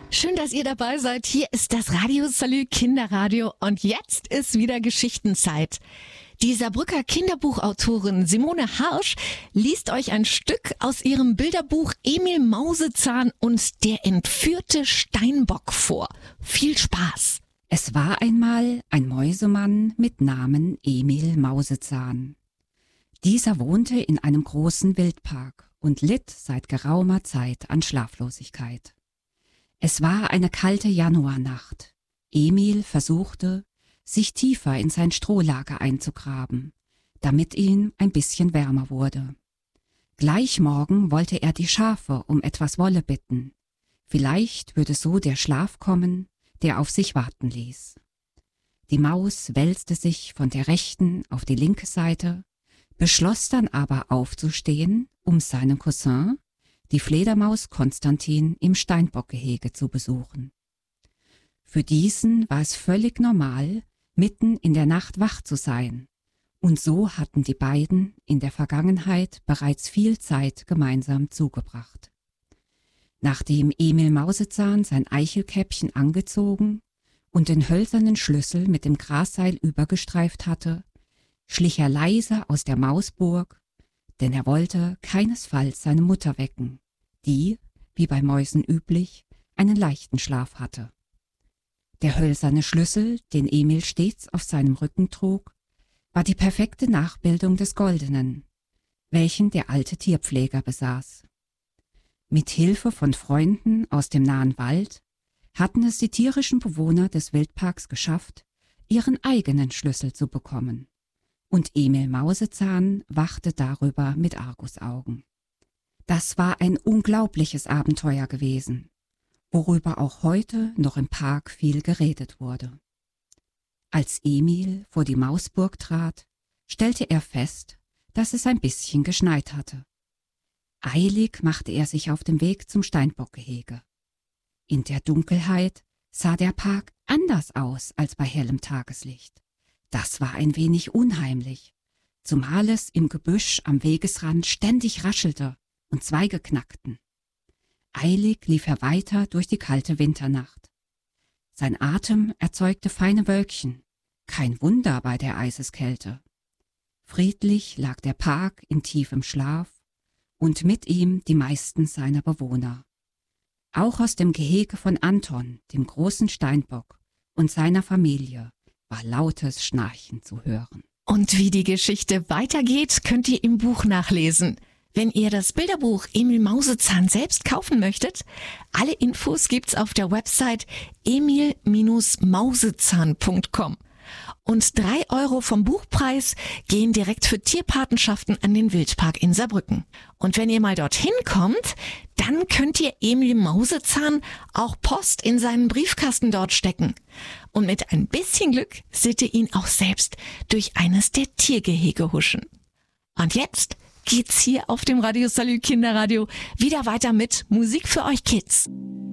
Schön, dass ihr dabei seid. Hier ist das Radio Salü Kinderradio und jetzt ist wieder Geschichtenzeit. Die Saarbrücker Kinderbuchautorin Simone Harsch liest euch ein Stück aus ihrem Bilderbuch Emil Mausezahn und der entführte Steinbock vor. Viel Spaß! Es war einmal ein Mäusemann mit Namen Emil Mausezahn. Dieser wohnte in einem großen Wildpark und litt seit geraumer Zeit an Schlaflosigkeit. Es war eine kalte Januarnacht. Emil versuchte, sich tiefer in sein Strohlager einzugraben, damit ihm ein bisschen wärmer wurde. Gleich morgen wollte er die Schafe um etwas Wolle bitten. Vielleicht würde so der Schlaf kommen, der auf sich warten ließ. Die Maus wälzte sich von der rechten auf die linke Seite, beschloss dann aber aufzustehen, um seinen Cousin, die Fledermaus Konstantin, im Steinbockgehege zu besuchen. Für diesen war es völlig normal, mitten in der Nacht wach zu sein, und so hatten die beiden in der Vergangenheit bereits viel Zeit gemeinsam zugebracht. Nachdem Emil Mausezahn sein Eichelkäppchen angezogen und den hölzernen Schlüssel mit dem Grasseil übergestreift hatte, schlich er leise aus der Mausburg, denn er wollte keinesfalls seine Mutter wecken, die, wie bei Mäusen üblich, einen leichten Schlaf hatte. Der hölzerne Schlüssel, den Emil stets auf seinem Rücken trug, war die perfekte Nachbildung des goldenen, welchen der alte Tierpfleger besaß. Mit Hilfe von Freunden aus dem nahen Wald hatten es die tierischen Bewohner des Wildparks geschafft, ihren eigenen Schlüssel zu bekommen. Und Emil Mausezahn wachte darüber mit Argusaugen. Das war ein unglaubliches Abenteuer gewesen, worüber auch heute noch im Park viel geredet wurde. Als Emil vor die Mausburg trat, stellte er fest, dass es ein bisschen geschneit hatte. Eilig machte er sich auf den Weg zum Steinbockgehege. In der Dunkelheit sah der Park anders aus als bei hellem Tageslicht. Das war ein wenig unheimlich, zumal es im Gebüsch am Wegesrand ständig raschelte und Zweige knackten. Eilig lief er weiter durch die kalte Winternacht. Sein Atem erzeugte feine Wölkchen, kein Wunder bei der Eiseskälte. Friedlich lag der Park in tiefem Schlaf und mit ihm die meisten seiner Bewohner. Auch aus dem Gehege von Anton, dem großen Steinbock, und seiner Familie war lautes Schnarchen zu hören. Und wie die Geschichte weitergeht, könnt ihr im Buch nachlesen. Wenn ihr das Bilderbuch Emil Mausezahn selbst kaufen möchtet, alle Infos gibt's auf der Website emil-mausezahn.com. Und 3 € vom Buchpreis gehen direkt für Tierpatenschaften an den Wildpark in Saarbrücken. Und wenn ihr mal dorthin kommt, dann könnt ihr Emil Mausezahn auch Post in seinen Briefkasten dort stecken. Und mit ein bisschen Glück seht ihr ihn auch selbst durch eines der Tiergehege huschen. Und jetzt geht's hier auf dem Radio Salü Kinderradio wieder weiter mit Musik für euch Kids.